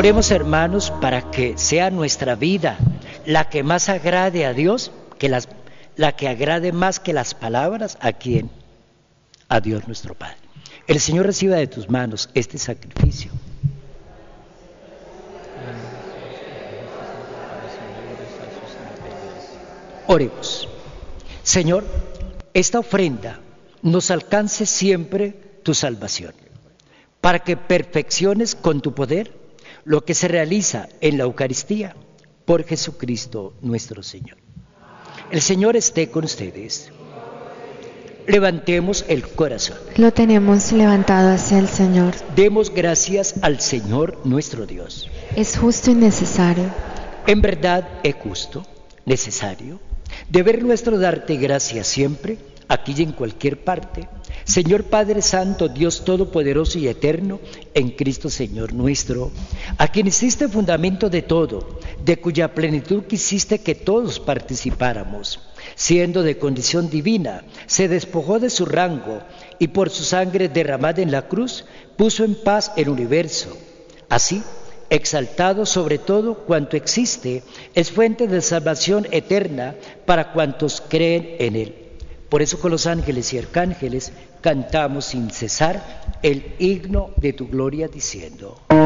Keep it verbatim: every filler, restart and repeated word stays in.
Oremos, hermanos, para que sea nuestra vida la que más agrade a Dios, que las, la que agrade más que las palabras. ¿A quién? A Dios nuestro Padre. El Señor reciba de tus manos este sacrificio. Oremos. Señor, esta ofrenda nos alcance siempre tu salvación, para que perfecciones con tu poder lo que se realiza en la Eucaristía por Jesucristo nuestro Señor. El Señor esté con ustedes. Levantemos el corazón. Lo tenemos levantado hacia el Señor. Demos gracias al Señor nuestro Dios. Es justo y necesario. En verdad es justo, necesario, deber nuestro darte gracias siempre, aquí y en cualquier parte, Señor Padre Santo, Dios Todopoderoso y Eterno, en Cristo Señor nuestro, a quien hiciste fundamento de todo, de cuya plenitud quisiste que todos participáramos. Siendo de condición divina, se despojó de su rango y por su sangre derramada en la cruz, puso en paz el universo. Así, exaltado sobre todo cuanto existe, es fuente de salvación eterna para cuantos creen en él. Por eso con los ángeles y arcángeles cantamos sin cesar el himno de tu gloria diciendo: